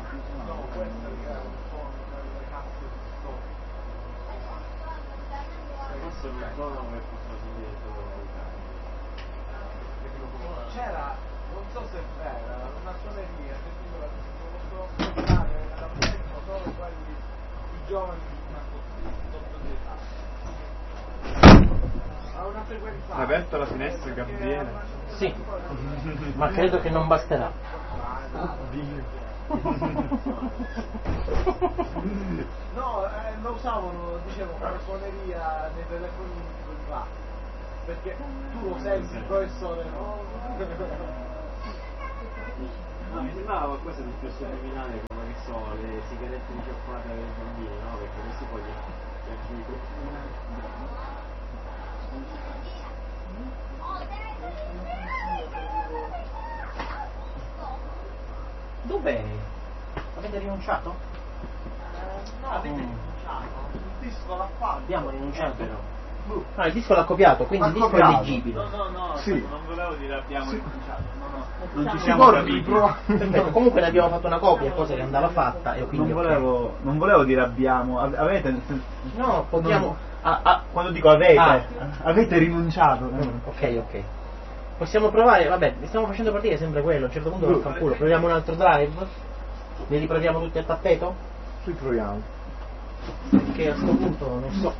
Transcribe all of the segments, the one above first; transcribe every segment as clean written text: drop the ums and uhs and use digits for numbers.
C'era, non so se era, una suoneria che solo quelli, i giovani sotto di età. Ha una frequenza. Hai aperto la finestra, Gabriele? Sì, ma credo che non basterà. Oddio. No, lo usavano, dicevo, come suoneria nei telefoni privati, perché tu lo senti il professore, no? No, mi sembrava qualcosa di più subliminale, come che so, le sigarette di cioccolato per i bambini, no? Perché questi poi li Dov'è? Avete rinunciato? No, avete rinunciato. Il disco l'ha fatto. Abbiamo rinunciato però. No, il disco l'ha copiato, quindi il disco è leggibile. No, sì. Non volevo dire abbiamo rinunciato, no. Non ci Si siamo può capiti. Perfetto, comunque ne abbiamo fatto una copia, cosa che andava fatta e quindi Non volevo dire abbiamo, avete. No, possiamo. Quando dico avete, avete rinunciato. Ok. Possiamo provare, vabbè, stiamo facendo partire sempre quello, a un certo punto non fa culo. Proviamo un altro drive? Li riproviamo tutti a tappeto? Ci proviamo. Perché a questo punto non so.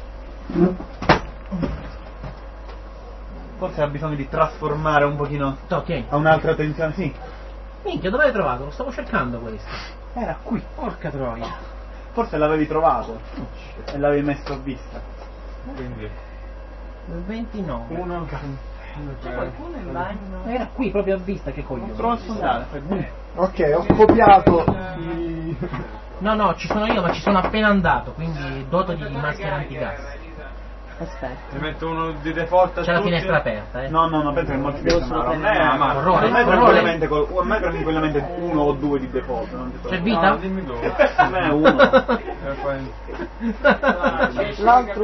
Forse ha bisogno di trasformare un pochino Ok. a un'altra tensione, sì. Minchia, dove l'hai trovato? Lo stavo cercando questo. Era qui. Porca troia. Forse l'avevi trovato e l'avevi messo a vista. Quindi Il 29. uno C'è qualcuno in bagno? Era qui proprio a vista, che coglione. prova a suonare. Ok, ho copiato No, ci sono io, ma ci sono appena andato, quindi doto di maschera antigas. Aspetta. Ne metto uno di default a C'è la tutti. finestra aperta, eh. No, penso che è molto più amaro. Orrore, A me orrore. tranquillamente uno o due di default. Non ti C'è vita? dimmi dove. A me è uno. l'altro.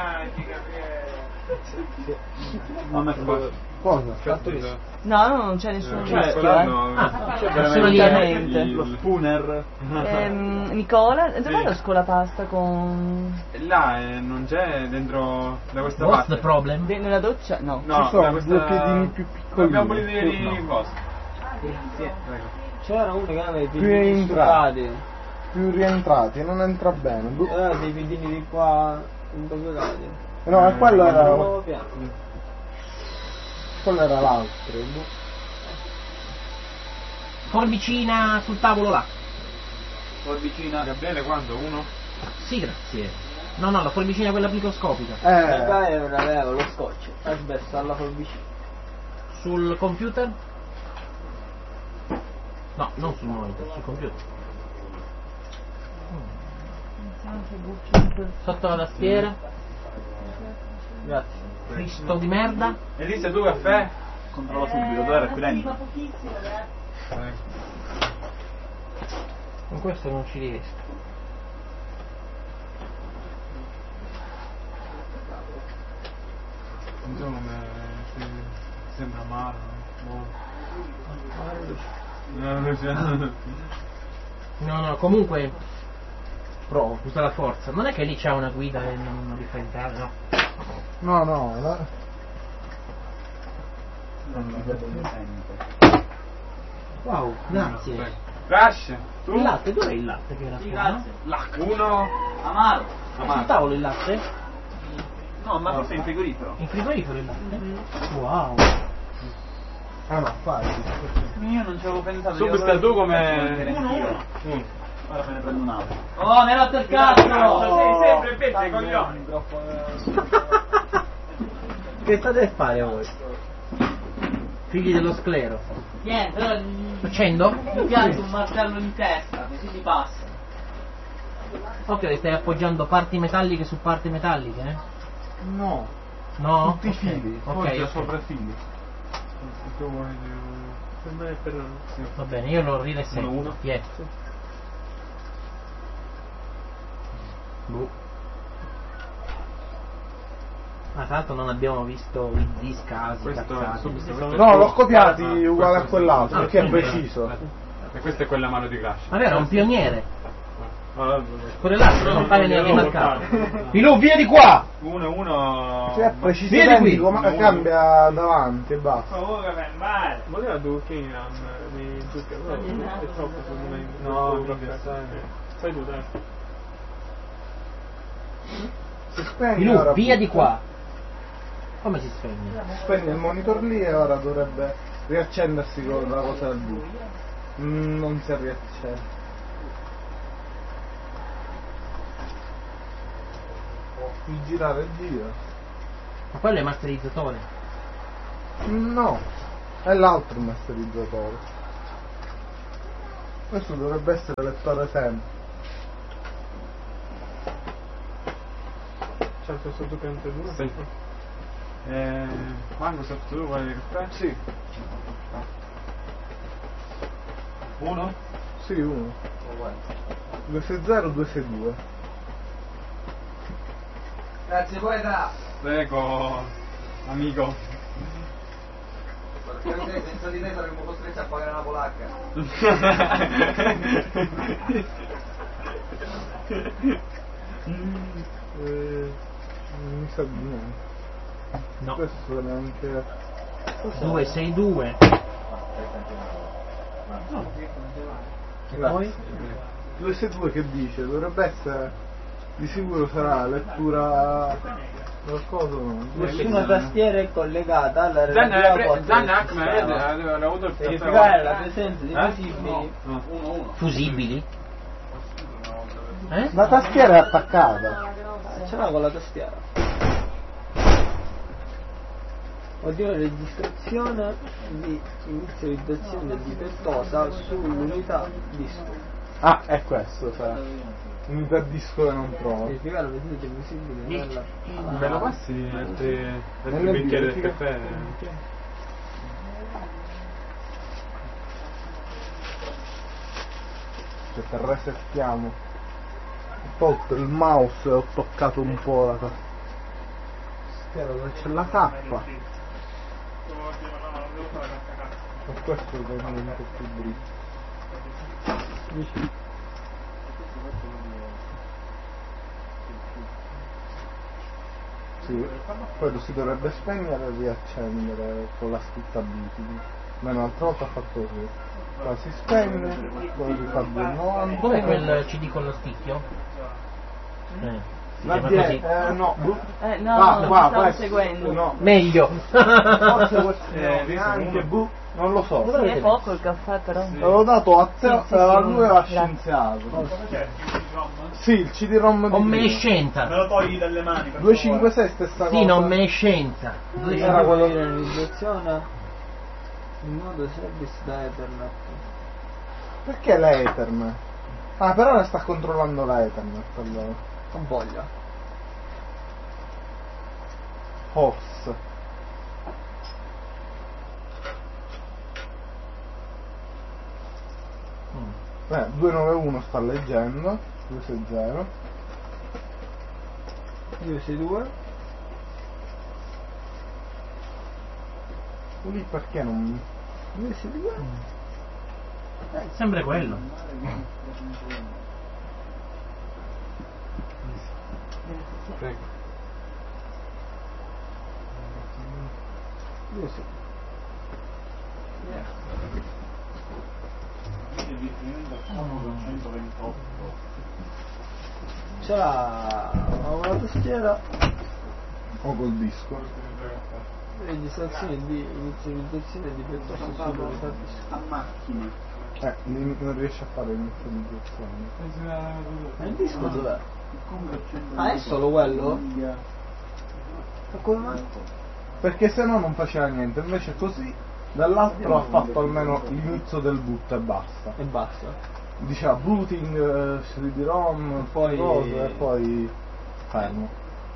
A me fa. Cosa? No, non c'è nessun rischio, C'è sono veramente lì. lo spooner. Nicola, dov'è lo scolapasta con... Là non c'è dentro da questa What's parte. the problem? nella doccia? No. No, Ci sono da questa... due piedini più piccoli. Abbiamo pulito i vostri. C'era uno che aveva dei Più piedini entrati. stuccati. Più rientrati, non entra bene. Aveva dei piedini di qua impoverati. No, e quello era. Nuovo piano. Quello era l'altro. Forbicina sul tavolo là. Forbicina. Gabriele quando? Uno? Sì, grazie. No, la forbicina quella microscopica. Avevo lo scotch. Aspetta, alla forbicina. Sul computer? No, non sul monitor, sul computer. Sotto la tastiera. Grazie. Cristo di merda. Elisa, tu caffè? Controlla subito, dove era qui dentro? Con questo non ci riesco. Insomma, sembra amaro. No, comunque provo, usa la forza. Non è che lì c'è una guida e non li fa entrare, no? No. Wow, grazie. Rush, tu? Il latte, dov'è il latte che era qua? Uno. Amaro. Sul tavolo il latte? No, ma forse in frigorifero. In frigorifero il latte? Wow. No, fai. Io non ci avevo pensato. Subito tu come... Uno. Ora me ne prendo un altro. Oh, mi hai rotto il cazzo! Sei sempre pezzi coglioni. Che state a fare voi? Figli dello sclero. Niente, però Accendo? mi piace un martello in testa, così ti passa. Ok, stai appoggiando parti metalliche su parti metalliche, eh? No. No? Tutti i fili. Ok. Sopra fili. Va bene, io lo riresetto. Uno. Yes. Ma tra l'altro non abbiamo visto i discasi, Questo cazzate. subito. No, l'ho copiati uguale a quell'altro, perché è preciso. E questa è quella mano di Crash. Ma era un pioniere. Quello Quello là non pare neanche marcato. Filù, via di qua! 1-1. Cioè, Vieni precisamente qui. cambia davanti e basta. Voleva Dukingham di Zucchero, è troppo secondo me. No, proprio Fai tu, dai. Si spegne Filù, ora. via di qua! Come si spegne? Spegne il monitor lì e ora dovrebbe riaccendersi con la cosa del blu. Non si riaccende. Il girare gira. Ma quello è masterizzatore. No, è l'altro masterizzatore. Questo dovrebbe essere lettore sempre. C'è il stesso Ducante 2? Sì. Microsoft 2 vuoi che Sì. 1? Sì, uno. 260 262. Grazie poeta. Prego, amico. Perché senza di te saremmo costretti a pagare una polacca. Non mi sa di niente. No. Questo neanche. 262. E poi? 262 che dice? Dovrebbe essere. Di sicuro sarà lettura. Qualcosa no? Nessuna tastiera è collegata alla Zanna Hackman aveva avuto il verificare la presenza di fusibili. Fusibili? Eh? La tastiera è attaccata. Ce l'ha con la tastiera. Oddio, registrazione di inizializzazione difettosa sull'unità disco. Ah, è questo, sarà. Unità disco che non trovo. Verificare la presenza di fusibili nella. Me lo passi altri Nel bicchieri del verifica. caffè? Aspetta, resettiamo. Ho tolto il mouse e ho toccato un po' la tastiera dove c'è la K. Per questo che è un po' più dritto. Sì, poi lo si dovrebbe spegnere e riaccendere con la scritta booting. Ma un'altra volta ha fatto così. Qua si spegne, poi rifà di nuovo. Dov'è quel CD con lo sticchio? Si La chiama die- così? no, No, qua, no, qua, ti stavo questo, seguendo. no. Meglio! Forse questo anche non lo so. Sì, è poco il caffè però. L'avevo dato a te, Sì, a sì, lui e a grazie. scienziato. Sì, il CD-ROM Non me ne di scienza! lo togli dalle mani. 256 stessa cosa. Sì, non me ne scienza! Era quello di realizzazione in modo service da Ethernet. Perché l'Ethernet? Ah, però ne sta controllando l'Ethernet allora. Non voglia. Horse. Mm. 291 sta leggendo. 260. 262. Lì perché non. 262. Sempre quello. Prego. 262. Ce l'ha una tastiera, O col disco. registrazione di inizializzazione di piuttosto sull'unità disco. A macchina. Non riesce a fare l'inizializzazione. Ma il disco dov'è? Ah, è solo quello? Ma come mai? Perché se no non faceva niente, invece così dall'altro ha fatto almeno l'inizio del boot e basta. E basta. Diceva booting, CD-ROM, Poi- cose, e poi fermo.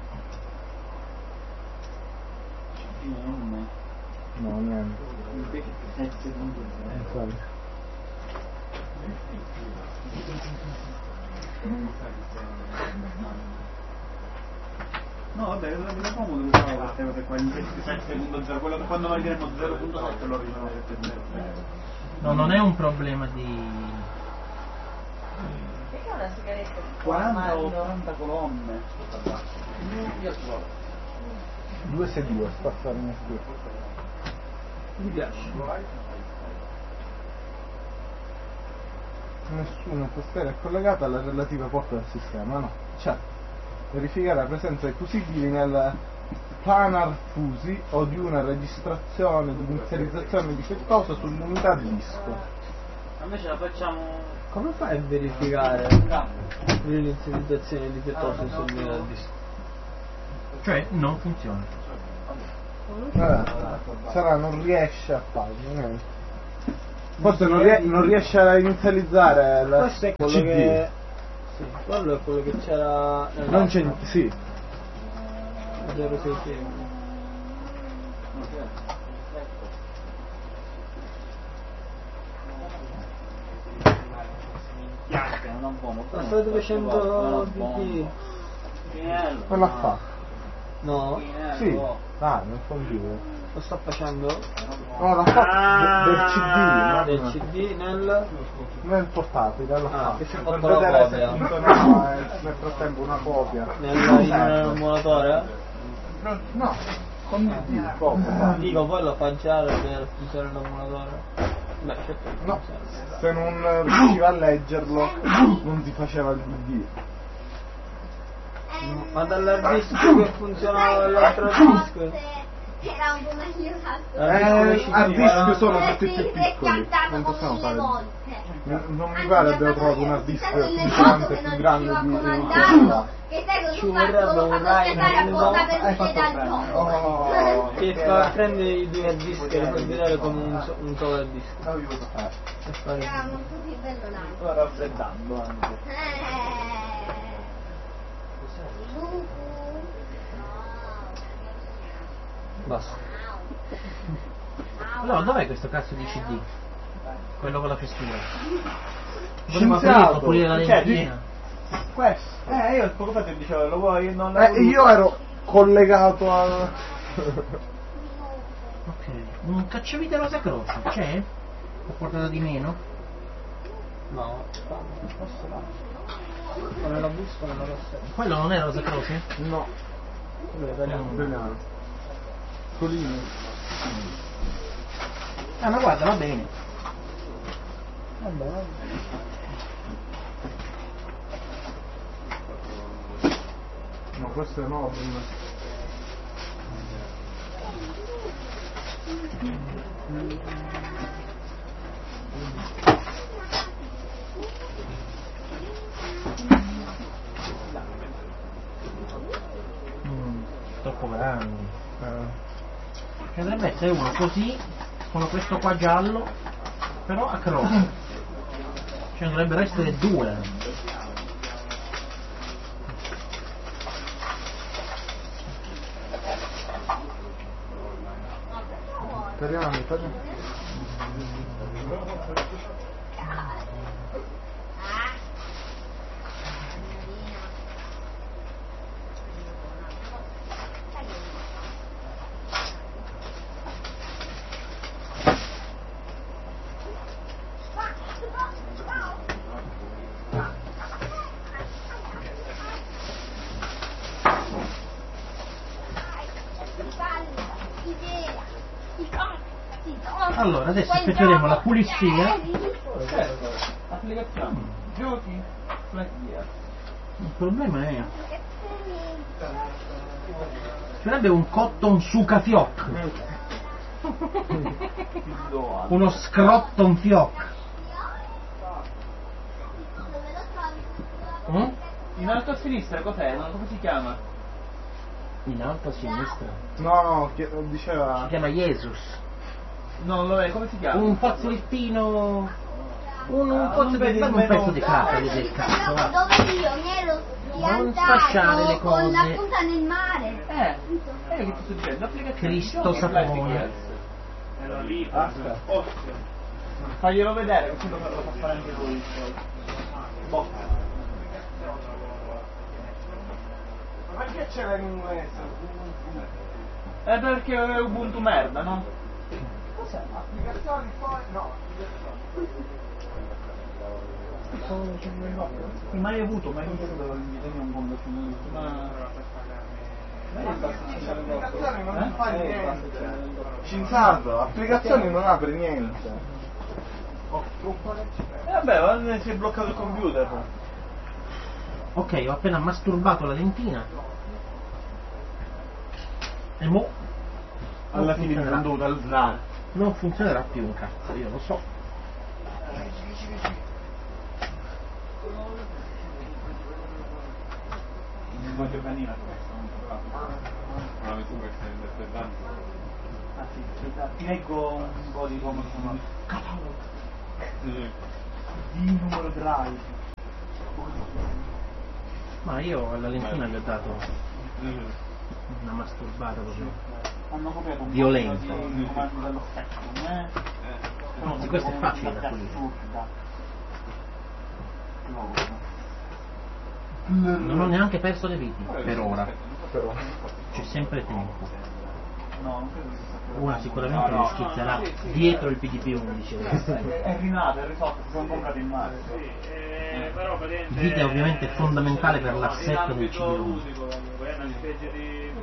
No, niente. Infatti. No, vabbè, è comodo usare queste cose qua, in 7.0, quello che quando noi diremo 0.7 lo risolverete. No, non è un problema di... Perché una sigaretta di 40 o 80 colonne. 262, spazzarmi qui. Mi piace. Nessuna tastiera è collegata alla relativa porta del sistema, no. Certo. Verificare la presenza di fusibili nel planar fusi o di una registrazione di inizializzazione difettosa sull'unità disco. Invece la facciamo. Come fai a verificare l'inizializzazione difettosa sul disco? Cioè, non funziona. Sarà non riesce a farlo, niente. Forse non riesce a inizializzare la Questo è quello CD. che... Sì, quello è quello che c'era... Non c'è... sì. 061. Non buono. Ma state facendo pipì? Non l'ha fatto. No, Sì, dai, nel computer. lo sta facendo No, l'ha fatto del CD, del no? CD Nel portatile, l'ha fatto. che si è Per fatto la vedere se copia. funzionava nel frattempo una copia. nell'emulatore? No, con il D proprio. Dico, poi lo fa già per funzionare l'emulatore. Beh, certo. No, se non riusciva a leggerlo non si faceva il DD. Ma dall'hard disk che funzionava l'altro disco? Era un po' migliorato. Hard disk sono tutti più piccoli, non possiamo fare. Non mi pare abbiamo trovato un hard disk funzionante più grande di quella. Che sai cosa Ci ho vorrebbe fatto? un L'ho fatto Rai aspettare apposta per Hai uscire fatto dal bene. gioco. Che prende i due hard disk e li fa vedere come un solo hard disk. E fare- Era molto più bello là. Sto raffreddando anche. Lucu. Basta. Allora, dov'è questo cazzo di CD? Quello con la fessura? Scienziato. Pulire la Cioè, lentina. Questo. Io poco fa ti dicevo, lo vuoi? Non Io ero collegato al... Ok. Un cacciavite rosa croce, c'è? Ho portato di meno? No, forse no. Ma nella busta non lo so. Quello non è rosa croce? No, Quello è italiano. italiano. Colino. Ah, ma guarda, va bene. Vabbè, vabbè. No, questo è enorme. Troppo grandi. Ci dovrebbe essere uno così, con questo qua giallo, però a croce. Ce ne dovrebbero essere due. Speriamo. Allora, adesso effettueremo la pulizia. Applicazione. Giochi. Flagliera. Il problema è... sarebbe un cotton sucafioc. Uno scrotton fioc. In alto a sinistra cos'è? Come si chiama? In alto a sinistra. No, diceva... Si chiama Jesus. Non lo è, come si chiama? Un fazzolettino. Un pezzo di carta del cazzo. va. Dove io mi ero Non sfasciare le piantato con la cose. punta nel mare. Che ti sto dicendo? L'applicazione. Cristo Giochi sapone. Flash. Era lì, Aspetta. occhio. Faglielo vedere, così lo fa fare anche lui. Boh. Ma perché c'era in inglese? È perché è Ubuntu merda, no? Applicazioni poi... no, mai avuto un conto Applicazioni non fa niente. Scienziato, applicazioni non apre niente. Vabbè, si è bloccato il computer. Ok, ho appena masturbato la lentina. E mo Alla fine mi sono dovuto alzare. non funzionerà più un cazzo, io lo so. Non che veniva questo, Ma tu che stai interpretando? ah sì, ti leggo un po' di come sono catalogo di numero drive. Ma io alla lentina gli ho dato una masturbata proprio. Hanno copiato un Violenta. po' di comandi dello Spectrum, Sì, questo è facile da pulire. Non ho neanche perso le viti, per ora. C'è sempre tempo. No, non credo che sia Una sicuramente mi schizzerà dietro il PDP-11. è rinato, è risolto, si sono comprati in mare. Però Il video è ovviamente fondamentale per l'assetto del CD-ROM. È una specie di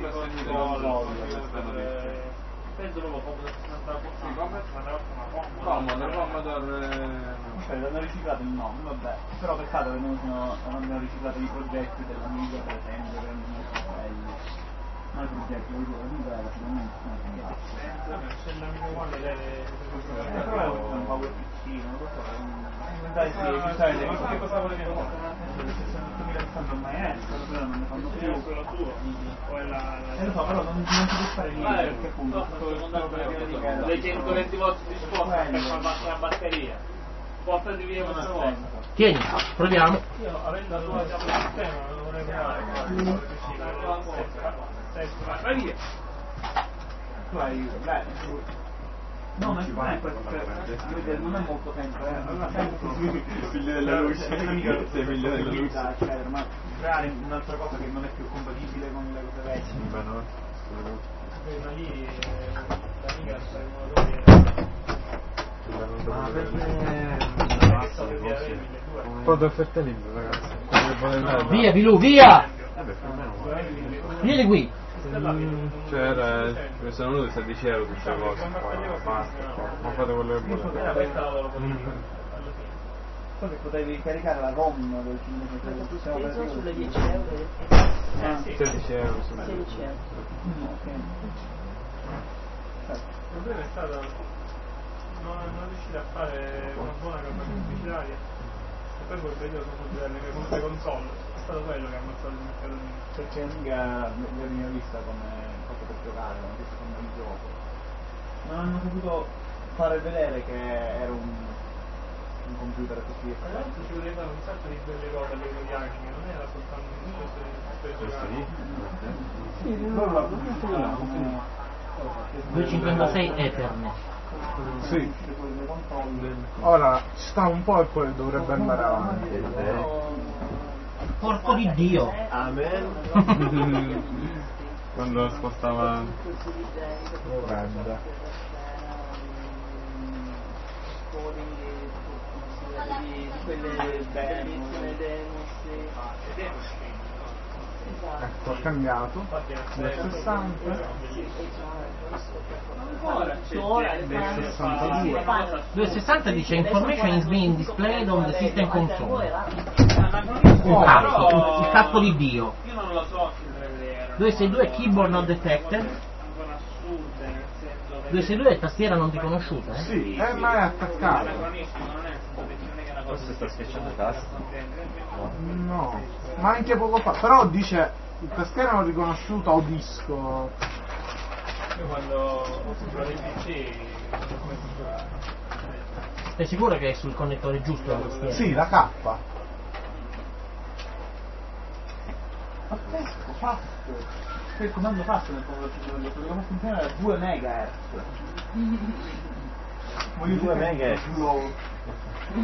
penso proprio L'hanno riciclato il nome, vabbè. Però peccato che non abbiano riciclato i progetti dell'Amiga, per esempio, che non sono belli. Ma i progetti dell'Amiga era sicuramente c'è l'amico uguale però è un power PC, non lo so. Dai, sì, che cosa volevi fare? Non stanno mai però non ne fanno più. quello tuo poi Lo so, però non si può fare niente, perché appunto le 120 volt di sport per far battere la batteria portati via questa volta. Tieni, proviamo. Io avendo la tua sistema non vorrei provare vai via. tu hai, no, ma non è questo, non è molto sempre, Figlio della luce, sei figlio della luce. ma creare un'altra cosa che non è più compatibile con le cose vecchie. Ma no, Ma lì l'amica sta in foto offerta libera, ragazzi. Via, Bilù, via! Vieni qui. Cioè, mi sono venuti 16 euro tutte le cose, basta, ma fate quello che volete. So che potevi caricare la ROM del sistema operativo sulle 10 euro. 16 euro su 16 euro. Il problema è stato non riuscire a fare una buona campagna pubblicitaria e poi quel periodo sono delle console, è stato quello che ha ammazzato il mercato di perché mica veniva vista come cosa per giocare, come un gioco. Non hanno saputo fare vedere che era un computer così. tra l'altro ci voleva fare un sacco di belle cose alle italiane che non era soltanto per giocare. Sì, loro la pubblicità. 256 Ethernet. Sì. Ora sta un po' e poi dovrebbe andare avanti. Porco di Dio. Amen. Quando spostava Quelle bellissime ecco, ha cambiato del 60 del 62. 260 dice information is being displayed on the system console. Un cazzo, il cazzo di Dio. Io non lo so se dovrebbe 262 keyboard not detected. ancora assurde, nel senso 262 è tastiera non riconosciuta, eh? Sì, ma è attaccato. anacronistico, non è che è una cosa Forse sta schiacciando i tasti. No, ma anche poco fa. Però dice tastiera non riconosciuta o disco. io quando ho comprato il PC come si giocava? Sei sicuro che è sul connettore giusto la tastiera? Sì, la K. Pazzesco, fatto! Il comando fatto nel convertitore, quello che funziona a 2 MHz. 2 MHz.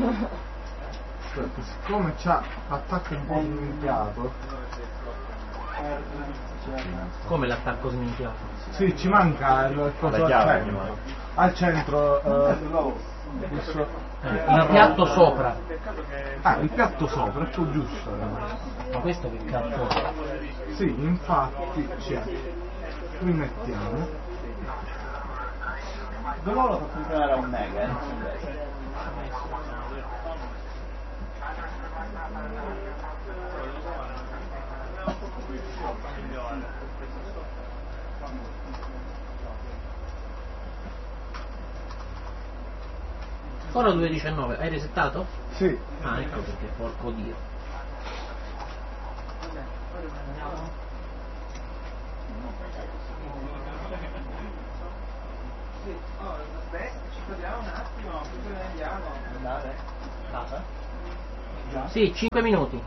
Siccome c'ha attacca un po' limitato, Come l'attacco sminchiato? Sì, ci manca il coso La al chiave, centro. Al centro questo- Il piatto sopra. il piatto sopra, è più giusto. Ma questo che cazzo è? Sì, infatti c'è. Qui mettiamo. Dove lo fa funzionare a un mega, invece? Ora 2.19, hai resettato? Sì, Ah, ecco perché, porco dio. Ci parliamo un attimo, poi ne andiamo. Andare? Casa? Già? Sì, 5 minuti.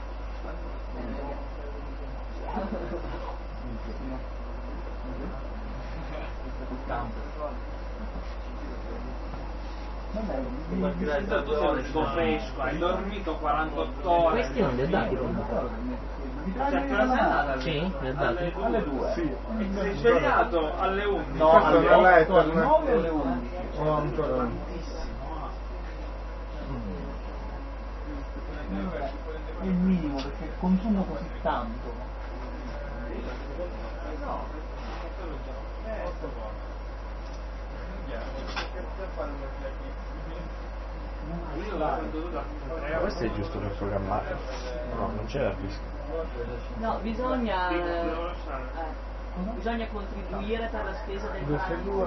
Tu sei uscito fresco, hai dormito 48 ore. Questi non li ha dati Sì, li ha dati. Alle 2. sì. Sei svegliato alle 11. No, Questo alle non è 8, alle Ethernet. 9 e alle 11. Oh, ancora. È il minimo perché consumo così tanto. Questo è giusto per programmare. No, non c'è la rischio. No, bisogna contribuire per la spesa del 262.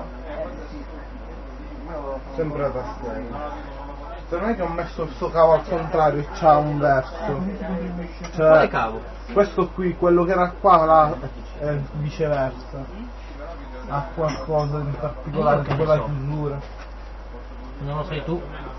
Io Sempre la tastiera. Se non è che ho messo sto cavo al contrario e c'ha un verso. Quale cavo? Questo qui, quello che era qua, là, è viceversa. Ha qualcosa di particolare su quella chiusura. Non lo sai tu?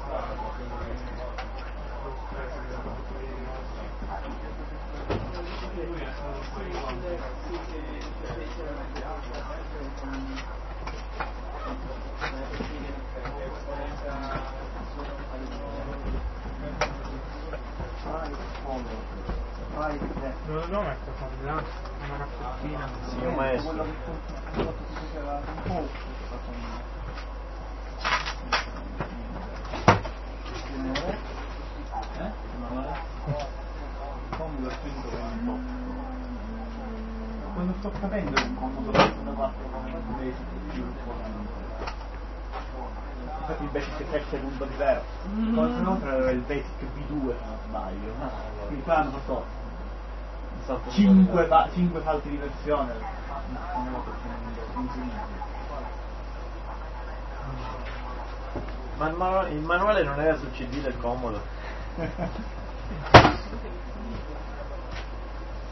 Dove lo metto qua? Là? Una caffettina. Sì, un maestro. Quando sto capendo è un comodo da 4 come basic più infatti il basic 7 è punto diverso. Cosa no era il basic B2 se non sbaglio. Quindi qua hanno fatto 5 salti di versione. Ma il manuale non era sul CD del comodo.